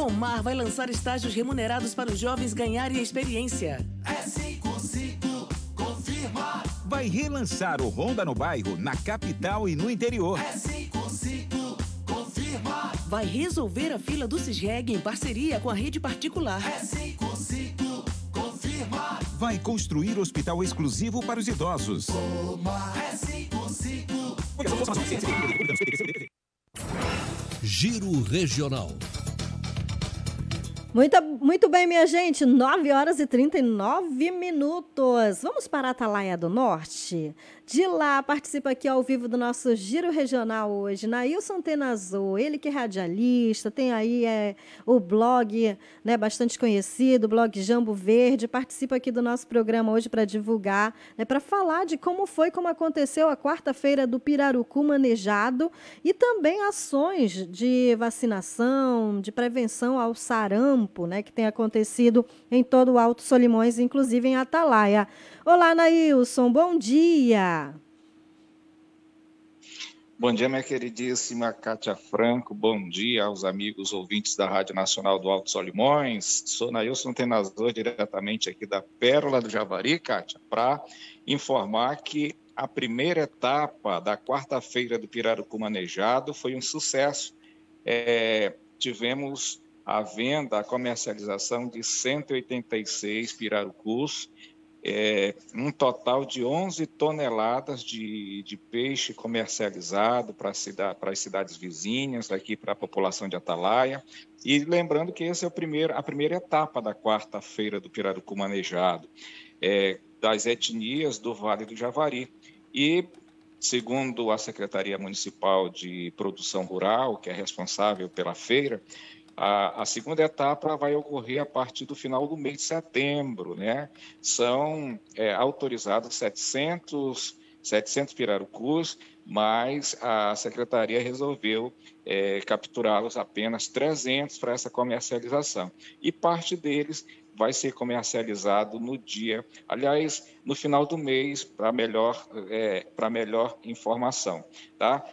Omar vai lançar estágios remunerados para os jovens ganharem experiência. É 55, confirma. Vai relançar o Honda no Bairro, na capital e no interior. É 55, confirma. Vai resolver a fila do Cisreg em parceria com a rede particular. É 55, confirma. Vai construir hospital exclusivo para os idosos. Omar. É 55. Giro Regional. Muito bem, minha gente, 9h39. Vamos para a Atalaia do Norte? De lá, participa aqui ao vivo do nosso Giro Regional hoje, Nailson Tenazou, ele que é radialista, tem aí o blog, né, bastante conhecido, o blog Jambo Verde, participa aqui do nosso programa hoje para divulgar, né, para falar de como aconteceu a quarta-feira do Pirarucu manejado e também ações de vacinação, de prevenção ao sarampo, né, que tem acontecido em todo o Alto Solimões, inclusive em Atalaia. Olá, Nailson, bom dia. Bom dia, minha queridíssima Kátia Franco, bom dia aos amigos ouvintes da Rádio Nacional do Alto Solimões. Sou Nailson Tenazor, diretamente aqui da Pérola do Javari, Kátia, para informar que a primeira etapa da quarta-feira do Pirarucu Manejado foi um sucesso. Tivemos a venda, a comercialização de 186 pirarucus, um total de 11 toneladas de peixe comercializado para as cidades vizinhas, aqui para a população de Atalaia. E lembrando que essa é a primeira etapa da quarta-feira do Pirarucu Manejado, das etnias do Vale do Javari. E, segundo a Secretaria Municipal de Produção Rural, que é responsável pela feira, a segunda etapa vai ocorrer a partir do final do mês de setembro, né? São autorizados 700 pirarucus, mas a Secretaria resolveu capturá-los apenas 300 para essa comercialização. E parte deles vai ser comercializado no final do mês, para melhor informação, tá?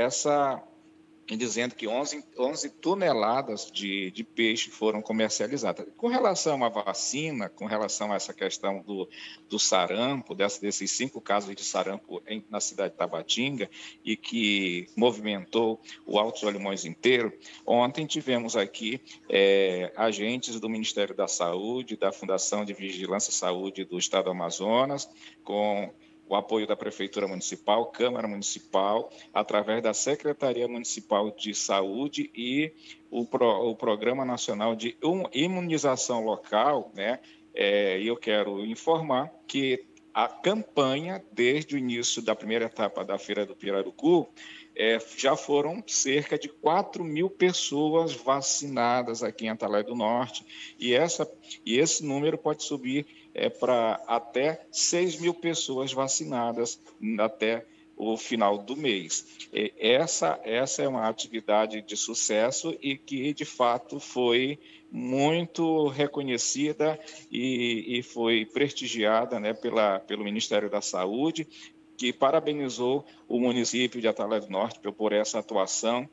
Dizendo que 11 toneladas de peixe foram comercializadas. Com relação à vacina, com relação a essa questão do sarampo, desses 5 casos de sarampo na cidade de Tabatinga, e que movimentou o Alto Solimões inteiro, ontem tivemos aqui agentes do Ministério da Saúde, da Fundação de Vigilância e Saúde do Estado do Amazonas, com o apoio da Prefeitura Municipal, Câmara Municipal, através da Secretaria Municipal de Saúde e o Programa Nacional de Imunização Local, né? E eu quero informar que a campanha, desde o início da primeira etapa da Feira do Pirarucu, já foram cerca de 4.000 pessoas vacinadas aqui em Atalaia do Norte, e esse número pode subir para até 6.000 pessoas vacinadas até o final do mês. Essa é uma atividade de sucesso e que, de fato, foi muito reconhecida e foi prestigiada, né, pelo Ministério da Saúde, que parabenizou o município de Atalaia do Norte por essa atuação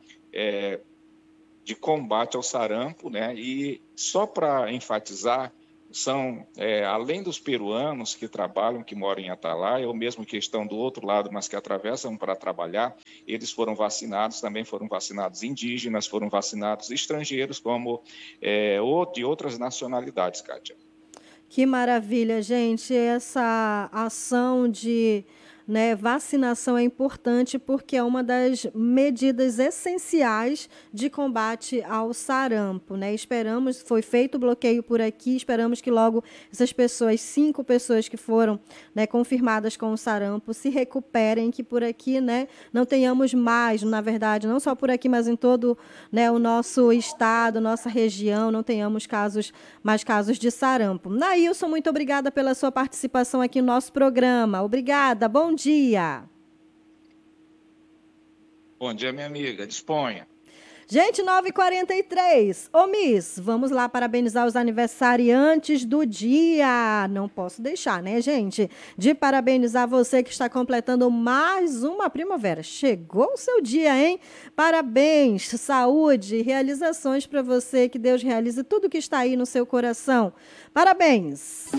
de combate ao sarampo, né? E só para enfatizar, são, além dos peruanos que trabalham, que moram em Atalaia, ou mesmo que estão do outro lado, mas que atravessam para trabalhar, eles foram vacinados, também foram vacinados indígenas, foram vacinados estrangeiros, como ou de outras nacionalidades, Kátia. Que maravilha, gente, essa ação de vacinação é importante porque é uma das medidas essenciais de combate ao sarampo, né? Esperamos, foi feito o bloqueio por aqui, esperamos que logo essas pessoas, 5 pessoas que foram, né, confirmadas com o sarampo, se recuperem, que por aqui, né, não tenhamos mais, na verdade, não só por aqui, mas em todo, né, o nosso estado, nossa região, não tenhamos mais casos de sarampo. Nailson, muito obrigada pela sua participação aqui no nosso programa. Obrigada, bom dia. Bom dia, minha amiga. Disponha. Gente, 9h43. Ô, Miss, vamos lá parabenizar os aniversariantes do dia. Não posso deixar, né, gente? De parabenizar você que está completando mais uma primavera. Chegou o seu dia, hein? Parabéns, saúde, realizações para você. Que Deus realize tudo que está aí no seu coração. Parabéns.